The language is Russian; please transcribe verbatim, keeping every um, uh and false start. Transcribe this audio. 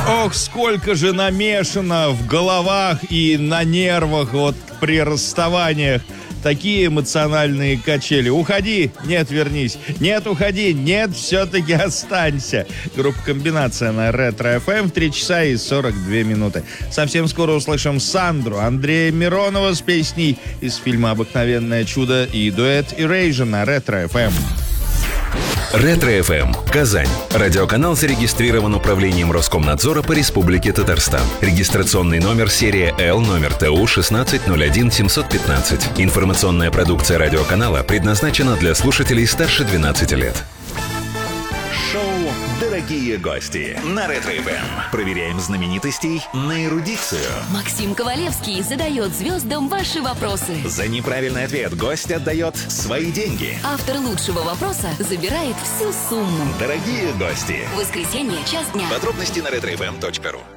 Ох, сколько же намешано в головах и на нервах вот при расставаниях. Такие эмоциональные качели. Уходи, нет, вернись. Нет, уходи, нет, все-таки останься. Группа «Комбинация» на Ретро-эф эм в три часа и сорок две минуты. Совсем скоро услышим Сандру Андрея Миронова с песней из фильма «Обыкновенное чудо» и дуэт Erasure на Ретро-эф эм. Ретро-эф эм. Казань. Радиоканал зарегистрирован управлением Роскомнадзора по Республике Татарстан. Регистрационный номер серия Л, номер ТУ шестнадцать ноль один семьсот пятнадцать. Информационная продукция радиоканала предназначена для слушателей старше двенадцати лет. Шоу «Дорогие гости» на Ретро-эф эм. Проверяем знаменитостей на эрудицию. Максим Ковалевский задает звездам ваши вопросы. За неправильный ответ гость отдает свои деньги. Автор лучшего вопроса забирает всю сумму. Дорогие гости. Воскресенье, час дня. Подробности на ретро эф эм точка ру.